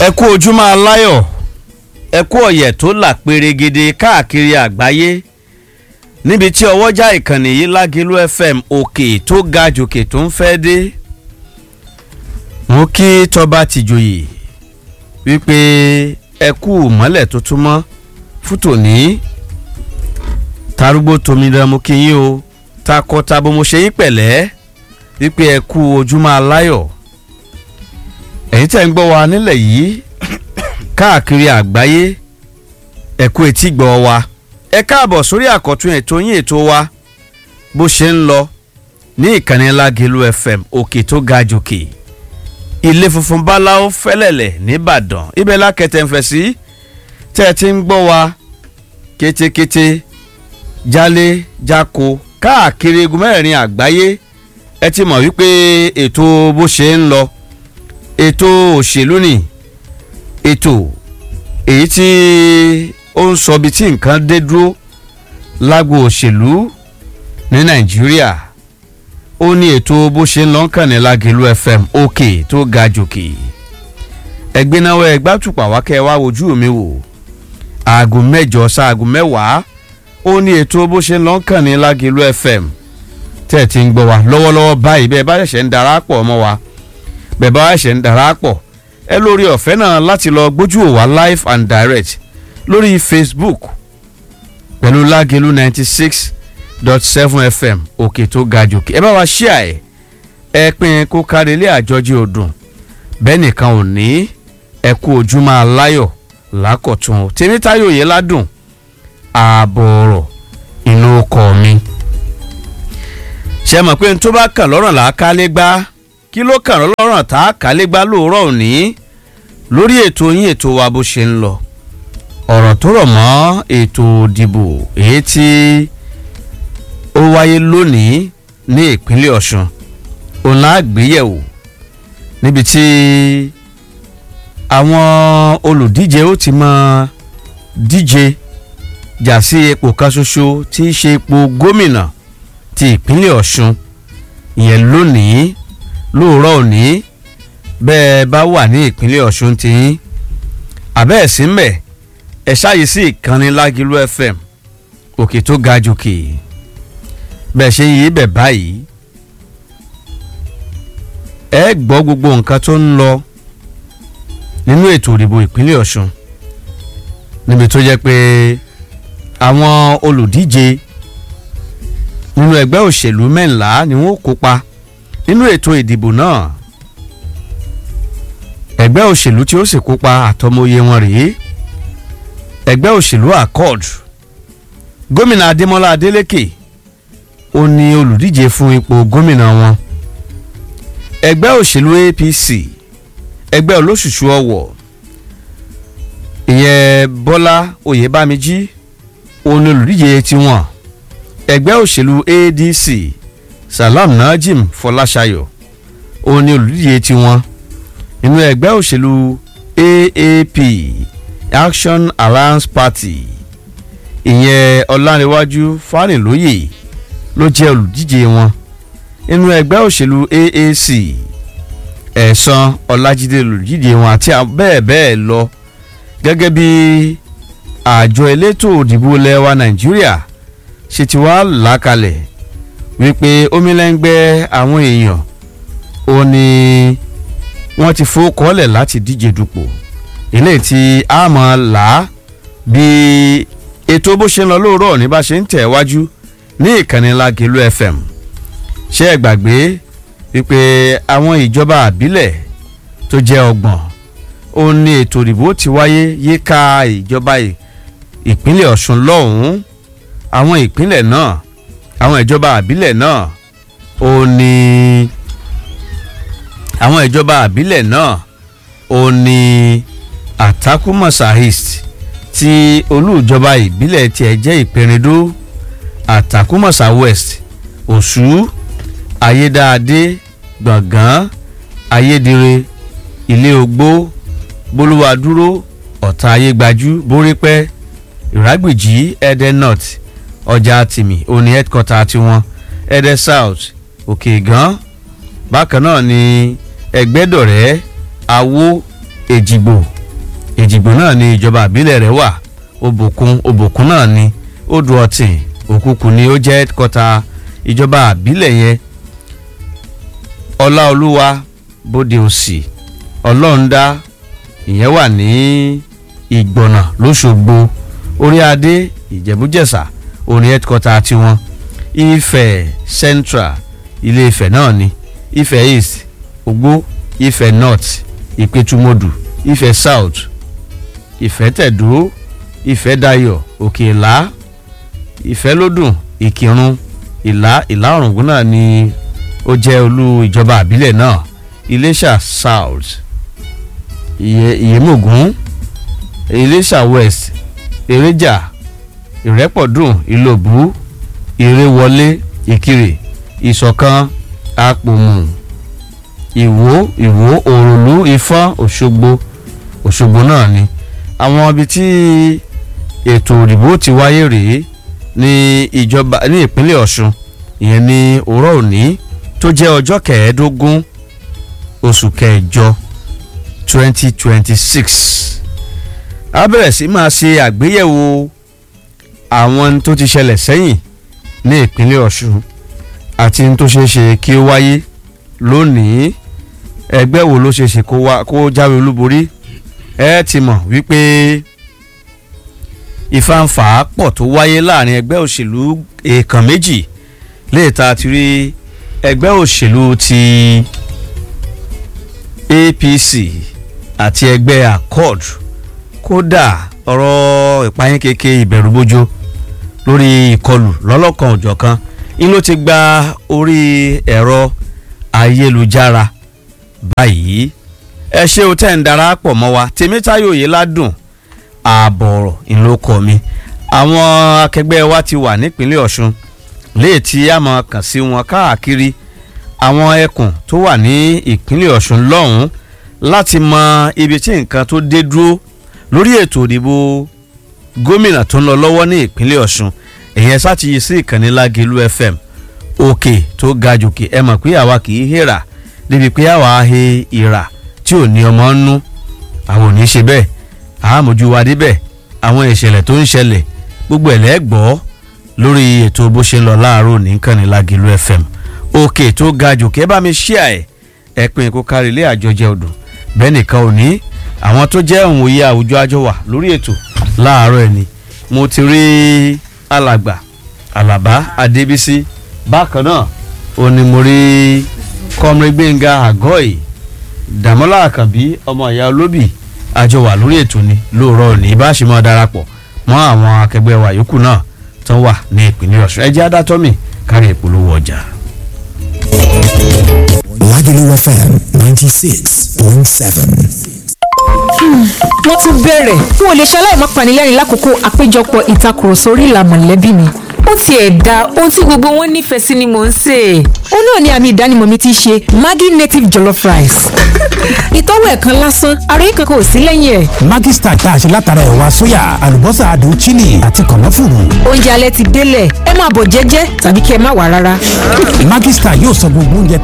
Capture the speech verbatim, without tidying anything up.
ẹ kú ojúmọ́ aláyọ̀ ẹ kú ọ̀yẹ̀ tó là pérégede káàkiri àgbáyé níbi tí ọwọ́jà ìkànnì yìí Lágẹ̀lú F M òkè tó ga jòkè tó ń fẹ́ dé mo kí tọba tìjòyè wípé ẹ kú mọ́lẹ̀ tó túmọ̀ fún tòní tarúgbó tomidán mo kí yín o takọtabo mo ṣe yín pẹ̀lẹ́ wípé ẹ kú ojúmọ́ aláyọ̀ ẹ̀yin tẹ́ ń gbọ́ wa nílẹ̀ yìí káàkiri àgbáyé ẹ kú etí gbọ́ wa ẹ káàbọ̀ sórí àkọ́tún ètò yín ètò wa bó ṣe ń lọ ní ìkànnì Lágẹ̀lú F M òkè tó ga jòkè ilé funfun báláwo fẹ́lẹ̀lẹ̀ nìbàdàn ibẹ̀ lákẹ́tẹ̀ ń fẹ́ sí tẹ́ ẹ ti ń gbọ́ wa kétékété jálé jáko káàkiri igun mẹ́rin àgbáyé ẹ ti mọ̀ wípé ètò bó ṣe ń lọ ètò òṣèlú ni ètò èyí tí ó ń sọ bí tí nǹkan dé dúró lágbo òṣèlú ní Nàìjíríà ó ní ètò bó ṣe ń lọ kàn ní Lágẹ̀lú F M òkè tó ga jòkè ẹgbẹ́ náà wọ ẹgbẹ́ àtùpà wá kẹ́ ẹ wá wojú mi wò aago mẹ́jọ sáago mẹ́wàá ó ní ètò bó ṣe ń lọ kàn ní Lágẹ̀lú F M tẹ́ ẹ ti ń gbọ́ wa lọ́wọ́lọ́wọ́ báyìí bẹ́ẹ̀ bá ṣẹ̀ṣẹ̀ ń darapọ̀ mọ́ wa bẹ́ẹ̀ bá ṣẹ̀ṣẹ̀ ń darapọ̀ ẹ lórí ọ̀fẹ́ náà láti lọ gbójú ò wá live and direct lórí Facebook pẹ̀lú Lágẹ̀lú ninety six dot seven F M òkè tó ga jòkè ẹ bá wa share ẹ ẹ pín kó kárí ilé àjọjì ọdún bẹ́ẹ̀ nìkan ò ní ẹ kú ojúmọ́ aláyọ̀ lákọ̀tún Tèmítáyọ̀ yẹ ládùn ààbọ̀ ọ̀rọ̀ inú ọkọ̀ mi ṣe mọ̀ pé n tó bá kàn lọ́rùn làákálé gbá kí ló kàn lọ́rùn tá a kálé gbá lóòrọ̀ òní lórí ètò yín ètò wa bó ṣe ń lọ ọ̀rọ̀ tó rọ̀ mọ́ ètò ìdìbò èyí tí ó wáyé lónìí ní ìpínlẹ̀ Ọ̀ṣun òun la gbéyẹ̀wò níbi tí àwọn olùdíje ó ti máa díje jà sí ipò kan ṣoṣo tí í ṣe ipò gómìnà ti ìpínlẹ̀ Ọ̀ṣun ìyẹn lónìí lóòrọ̀ òní bẹ́ẹ̀ bá wà ní ìpínlẹ̀ Ọ̀ṣun tí àbẹ́ẹ̀ sí mbẹ̀ ẹ ṣáàyè sí ìkànnì Lágẹ̀lú F M òkè tó ga jòkè bẹ́ẹ̀ ṣe yí bẹ̀ báyìí ẹ gbọ́ gbogbo nǹkan tó ń lọ nínú ètò ìdìbò ìpínlẹ̀ Ọ̀ṣun níbi tó jẹ́ pé àwọn olùdíje nínú ẹgbẹ́ òṣèlú mẹ́ńlá ni wọ́n kópa nínú ètò ìdìbò náà ẹgbẹ́ òṣèlú tí ó sì kópa àtọmọye wọn rèé ẹgbẹ́ òṣèlú Accord gómìnà Adémọ́lá Adélékè ó ní olùdíje fún ipò gómìnà wọn ẹgbẹ́ òṣèlú A P C ẹgbẹ́ olóṣùṣù ọwọ̀ ìyẹn Bọ́lá Oyèbámijí ó ní olùdíje tiwọn ẹgbẹ́ òṣèlú A D C Salam Najim Fọláṣayọ̀ ó ní olùdíje tiwọn inú ẹgbẹ́ òṣèlú A A P Action Alliance Party ìyẹn Ọlánrewájú Fárinlóyè ló jẹ́ olùdíje wọn inú ẹgbẹ́ òṣèlú A A C Ẹ̀sán Ọlájídé olùdíje wọn àti bẹ́ẹ̀ bẹ́ẹ̀ lọ gẹ́gẹ́ bí àjọ elétò òdìbò lẹ́wà Nàìjíríà ṣe ti wá làákalẹ̀ wípé omilẹ́ngbẹ́ àwọn èèyàn ó ní wọ́n ti fowókọ́lẹ̀ láti díje dupò eléyìí tí a máa là á bí ètò bó ṣe ń lọ lóòrọ̀ ní bá ṣe ń tẹ̀ wájú ní ìkànnì Lágẹ̀lú F M ṣé ẹ gbàgbé wípé àwọn ìjọba àbílẹ̀ tó jẹ́ ọgbọ̀n ó ní ètò ìdìbò ti wáyé yíká ìjọba ìpínlẹ̀ Ọ̀ṣun lọ́hùn-ún àwọn ìpínlẹ̀ náà àwọn ìjọba àbílẹ̀ náà ó ní àwọn ìjọba àbílẹ̀ náà ó ní Àtàkùmọ̀sà East tí olùjọba ìbílẹ̀ tiẹ̀ jẹ́ Ìpẹ̀rẹ̀dó Àtàkùmọ̀sà West Òṣù Ayédáadé Gbọ̀ngán Ayédire Ilé Ogbó Bolúwadúró Ọ̀tà Ayégbájú Bórípẹ́ Ìrágbìjí Ẹdẹ North Ọjà Tìmì òní headquarter tiwọn Ẹdẹ South Òkègán bákan náà ni Ẹgbẹ́dọ̀rẹ́ Awó Èjìgbò Èjìgbò náà ni ìjọba àbílẹ̀ rẹ̀ wà. Òbòkun Òbòkun náà ni. Odò Ọ̀tìn Òkùkù ni ó jẹ́ kọ́ta ìjọba àbílẹ̀ yẹn. Ọláolúwa Bódè Òsì Ọlọ́ndá ìyẹn wà ní Ìgbọ̀nà lóṣogbo. Orí Adé Ìjẹ̀bú-Jẹ̀ṣà òní headquarter tiwọn. Ifẹ̀ Central Ilé Ifẹ̀ náà ni. Ifẹ̀ East Ògbó Ifẹ̀ North Ìpẹ̀tùmọdù Ifẹ̀ South Ìfẹ́tẹ̀dó Ìfẹ́dayọ̀ Òkè-Ìlá Ìfẹ́lódùn Ìkìrun Ìlá Ìlá Ọ̀ràngún náà ni ó jẹ́ olú ìjọba àbílẹ̀ náà. Iléṣà South Ìyèmọ̀gún Iléṣà West Èrèjà Ìrẹ́pọ̀dùn Ìlòbú Ìrèwọlé Ìkirè Ìṣọ̀kan Àpòmù Ìwó Ìwó Òròlú Ifọ̀n Òṣogbo Òṣogbo náà ni. Àwọn ibi tí ètò òdìbò ti wáyé rèé ní ìjọba ní ìpínlẹ̀ Ọ̀ṣun ìyẹn ní òwúrọ̀ òní tó jẹ́ ọjọ́ kẹẹ̀ẹ́dógún oṣù kẹjọ twenty twenty six. A bẹ̀rẹ̀ sí máa ṣe àgbéyẹ̀wò àwọn tó ti ṣẹlẹ̀ sẹ́yìn ní ìpínlẹ̀ Ọ̀ṣun àti tó ṣeé ṣe kí ó wáyé lónìí. Ẹgbẹ́ wo ló ṣeé ṣe kó wá kó jáwé olúborí? Ẹ ti mọ̀ wípé ìfàǹfà pọ̀ tó wáyé láàrin ẹgbẹ́ òṣèlú èèkàn méjì léèta ti rí ẹgbẹ́ òṣèlú ti A P C àti ẹgbẹ́ Accord. Kódà ọ̀rọ̀ ìpayín keke ìbẹ̀rùbojo lórí ìkọlù lọ́lọ́kan òjọ̀kan in ló ti gba orí ẹ̀rọ ayélujára báyìí. Ẹ ṣé o tẹ́ ń darapọ̀ mọ́ wa. Tèmítáyọ̀ Oyèládùn ààbọ̀rọ̀ ìlókọ̀ mi. Àwọn akẹgbẹ́ wa ti wà nípínlẹ̀ Ọ̀ṣun léètí a máa kàn sí wọn káàkiri àwọn ẹkùn tó wà ní ìpínlẹ̀ Ọ̀ṣun lọ́hùn láti mọ ibi tí nǹkan tó dé dúró lórí ètò ìdìbò gómìnà tó ń lọ lọ́wọ́ ní ìpínlẹ̀ Ọ̀ṣun. Èyàn sátìyí sí ìkànnì Lágelú F M òkè tó ga jòkè. Ẹ mọ̀ pé àwa kì í hèrà débi pé àwa he ìrà tí ò ní ọmọ ń nú. Àwọn ò ní ṣe bẹ́ẹ̀ àmójú wa débẹ̀. Àwọn ìṣẹ̀lẹ̀ tó ń ṣẹlẹ̀ gbogbo ẹ̀ lẹ́gbọ́ lórí ètò bó ṣe ń lọ láàárọ̀ ní ìkànnì Lágelú F M òkè tó ga jòkè. Ẹ bá mi ṣíà ẹ̀ ẹ pín kó kárí ilé àjọjẹ odò bẹ́ẹ̀ nìkan ò ní. Àwọn tó jẹ́ òun òye àwùjọ àjọ wà lórí ètò láàárọ̀ ẹ̀ ni mo ti rí alàgbà Àlàbá Adébísí. Bákan náà ó ní mo rí Kọ́mrẹ́ Gbénga Àgọ́ì Dàmọ́lá Àkànbí ọmọ ìyá olóbì àjọ wà lórí ètò ni lóòrọ̀ ní bá ṣe máa darapọ̀ mọ́ àwọn akẹgbẹ́ wa yòókù náà tó wà ní ìpínlẹ̀ Ọ̀ṣun. Ẹ jẹ́ adátọ́mì kárí ìpolówó ọjà. Lágelú F M ninety six point seven. Wọ́n tún bẹ̀rẹ̀ n ò lè ṣe aláìmọ́ panilẹ́rìn lákòókò àpéjọpọ̀ ìtakùrọ̀sọ orí ìlà mọ̀lẹ́bí mi. Ó tiẹ̀ da ohun tí gbogbo wọn nífẹ̀ẹ́ sí ni mò ń sè. Ó náà ni àmì ìdánimọ̀ mi ti ṣe Maggi native jollof rice. Ìtọ́wò ẹ̀ kan lásán ara yìí kankan ò sí lẹ́yìn ẹ̀. Maggi Star tá a ṣe látara ẹ̀wà sóyà àlùbọ́sà adùn chili àti kànáfùrù. Oúnjẹ alẹ́ ti délẹ̀ ẹ máa bọ̀ jẹ́jẹ́ tàbí kí ẹ má wá rárá. Maggi Star yóò sọ gbogbo oúnjẹ